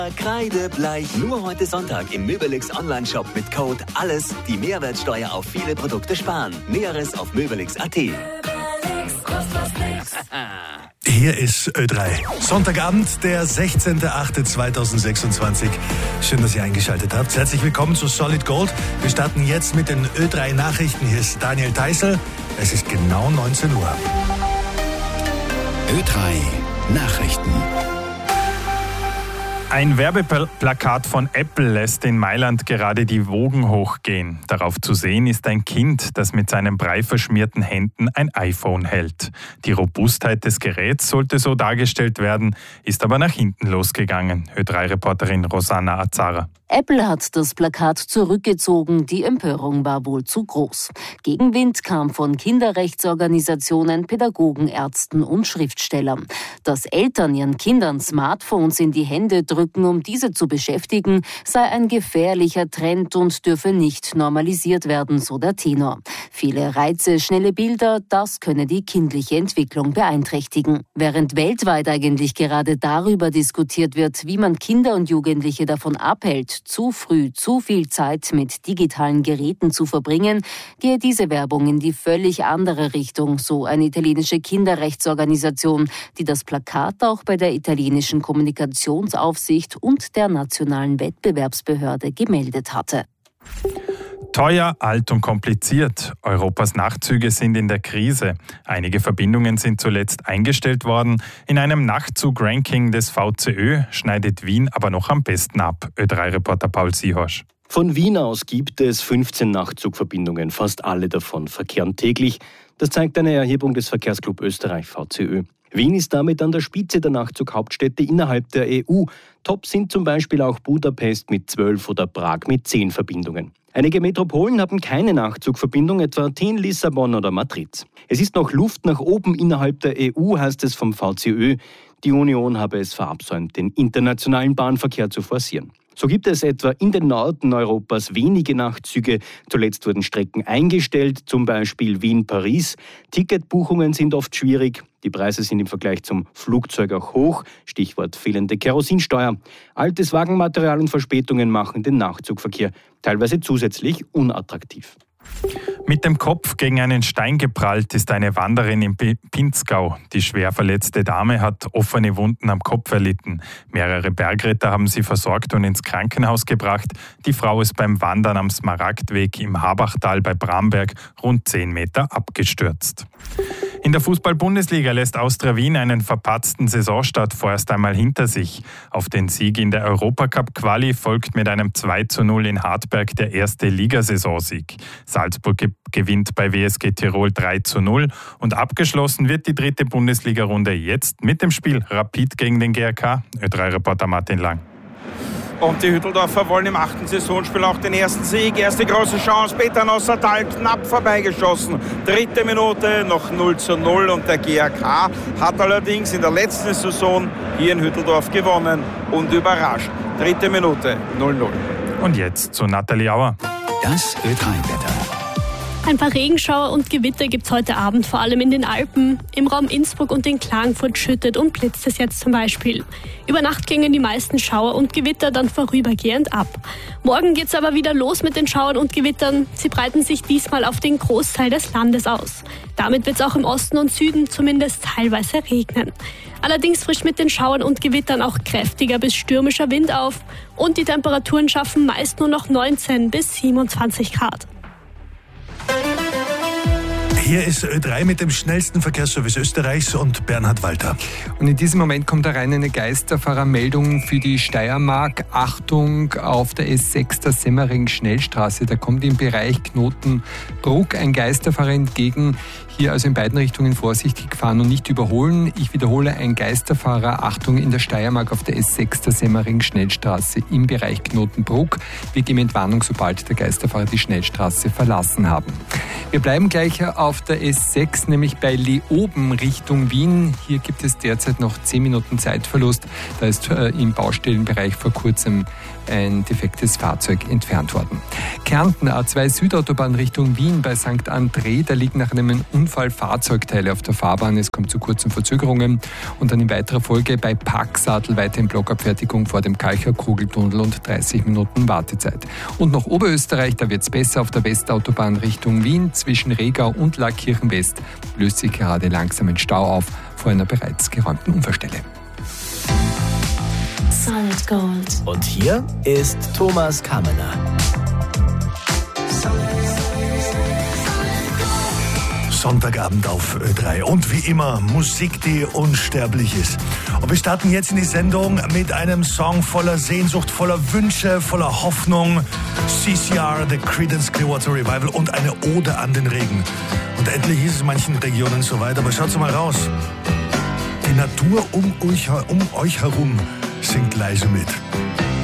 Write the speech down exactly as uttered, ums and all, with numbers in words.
Kreidebleich. Nur heute Sonntag im Möbelix Online-Shop mit Code ALLES die Mehrwertsteuer auf viele Produkte sparen. Näheres auf möbelix punkt at. Hier ist Ö drei. Sonntagabend, der sechzehnter achter zweitausendsechsundzwanzig. Schön, dass ihr eingeschaltet habt. Herzlich willkommen zu Solid Gold. Wir starten jetzt mit den Ö drei Nachrichten. Hier ist Daniel Theißl. Es ist genau neunzehn Uhr. Ö drei Nachrichten. Ein Werbeplakat von Apple lässt in Mailand gerade die Wogen hochgehen. Darauf zu sehen ist ein Kind, das mit seinen breiverschmierten Händen ein iPhone hält. Die Robustheit des Geräts sollte so dargestellt werden, ist aber nach hinten losgegangen. Ö drei Reporterin Rosanna Azara. Apple hat das Plakat zurückgezogen, die Empörung war wohl zu groß. Gegenwind kam von Kinderrechtsorganisationen, Pädagogen, Ärzten und Schriftstellern. Dass Eltern ihren Kindern Smartphones in die Hände drücken, um diese zu beschäftigen, sei ein gefährlicher Trend und dürfe nicht normalisiert werden, so der Tenor. Viele Reize, schnelle Bilder, das könne die kindliche Entwicklung beeinträchtigen. Während weltweit eigentlich gerade darüber diskutiert wird, wie man Kinder und Jugendliche davon abhält, zu früh zu viel Zeit mit digitalen Geräten zu verbringen, gehe diese Werbung in die völlig andere Richtung, so eine italienische Kinderrechtsorganisation, die das Plakat auch bei der italienischen Kommunikationsaufsicht und der nationalen Wettbewerbsbehörde gemeldet hatte. Teuer, alt und kompliziert. Europas Nachtzüge sind in der Krise. Einige Verbindungen sind zuletzt eingestellt worden. In einem Nachtzug-Ranking des V C Ö schneidet Wien aber noch am besten ab. Ö drei Reporter Paul Siehosch. Von Wien aus gibt es fünfzehn Nachtzugverbindungen. Fast alle davon verkehren täglich. Das zeigt eine Erhebung des Verkehrsclub Österreich V C Ö. Wien ist damit an der Spitze der Nachtzughauptstädte innerhalb der E U. Top sind zum Beispiel auch Budapest mit zwölf oder Prag mit zehn Verbindungen. Einige Metropolen haben keine Nachtzugverbindung, etwa Athen, Lissabon oder Madrid. Es ist noch Luft nach oben innerhalb der E U, heißt es vom V C Ö. Die Union habe es verabsäumt, den internationalen Bahnverkehr zu forcieren. So gibt es etwa in den Norden Europas wenige Nachtzüge. Zuletzt wurden Strecken eingestellt, zum Beispiel Wien-Paris. Ticketbuchungen sind oft schwierig. Die Preise sind im Vergleich zum Flugzeug auch hoch. Stichwort fehlende Kerosinsteuer. Altes Wagenmaterial und Verspätungen machen den Nachtzugverkehr teilweise zusätzlich unattraktiv. Mit dem Kopf gegen einen Stein geprallt ist eine Wanderin im Pinzgau. Die schwer verletzte Dame hat offene Wunden am Kopf erlitten. Mehrere Bergretter haben sie versorgt und ins Krankenhaus gebracht. Die Frau ist beim Wandern am Smaragdweg im Habachtal bei Bramberg rund zehn Meter abgestürzt. In der Fußball-Bundesliga lässt Austria Wien einen verpatzten Saisonstart vorerst einmal hinter sich. Auf den Sieg in der Europacup-Quali folgt mit einem zwei zu null in Hartberg der erste Ligasaisonsieg. Salzburg ge- gewinnt bei W S G Tirol drei zu null und abgeschlossen wird die dritte Bundesliga-Runde jetzt mit dem Spiel Rapid gegen den G R K. Ö drei Reporter Martin Lang. Und die Hütteldorfer wollen im achten Saisonspiel auch den ersten Sieg. Erste große Chance, Peter Nossertal knapp vorbeigeschossen. Dritte Minute, noch null zu null und der G R K hat allerdings in der letzten Saison hier in Hütteldorf gewonnen und überrascht. Dritte Minute, null null. Und jetzt zu Nathalie Auer. Das Ö drei Wetter. Ein paar Regenschauer und Gewitter gibt es heute Abend, vor allem in den Alpen. Im Raum Innsbruck und in Klagenfurt schüttet und blitzt es jetzt zum Beispiel. Über Nacht klingen die meisten Schauer und Gewitter dann vorübergehend ab. Morgen geht es aber wieder los mit den Schauern und Gewittern. Sie breiten sich diesmal auf den Großteil des Landes aus. Damit wird es auch im Osten und Süden zumindest teilweise regnen. Allerdings frischt mit den Schauern und Gewittern auch kräftiger bis stürmischer Wind auf. Und die Temperaturen schaffen meist nur noch neunzehn bis siebenundzwanzig Grad. Hier ist Ö drei mit dem schnellsten Verkehrsservice Österreichs und Bernhard Walter. Und in diesem Moment kommt da rein eine Geisterfahrermeldung für die Steiermark. Achtung, auf der S sechs der Semmering-Schnellstraße. Da kommt im Bereich Knotenbruck ein Geisterfahrer entgegen. Hier also in beiden Richtungen vorsichtig fahren und nicht überholen. Ich wiederhole, ein Geisterfahrer, Achtung, in der Steiermark auf der S sechs der Semmering-Schnellstraße im Bereich Knotenbruck. Wir geben Entwarnung, sobald der Geisterfahrer die Schnellstraße verlassen haben. Wir bleiben gleich auf der S sechs, nämlich bei Leoben Richtung Wien. Hier gibt es derzeit noch zehn Minuten Zeitverlust. Da ist äh, im Baustellenbereich vor kurzem ein defektes Fahrzeug entfernt worden. Kärnten A zwei Südautobahn Richtung Wien bei Sankt André. Da liegt nach einem Unfall Unfall Fahrzeugteile auf der Fahrbahn. Es kommt zu kurzen Verzögerungen. Und dann in weiterer Folge bei Packsadel weiterhin Blockabfertigung vor dem Kalcher Kugeltunnel und dreißig Minuten Wartezeit. Und noch Oberösterreich, da wird es besser auf der Westautobahn Richtung Wien. Zwischen Regau und Lackirchen West löst sich gerade langsam ein Stau auf vor einer bereits geräumten Unfallstelle. Solid Gold. Und hier ist Thomas Kamener. Sonntagabend auf Ö drei. Und wie immer, Musik, die unsterblich ist. Und wir starten jetzt in die Sendung mit einem Song voller Sehnsucht, voller Wünsche, voller Hoffnung. C C R, The Creedence Clearwater Revival und eine Ode an den Regen. Und endlich ist es in manchen Regionen soweit, aber schaut mal raus. Die Natur um euch, um euch herum singt leise mit.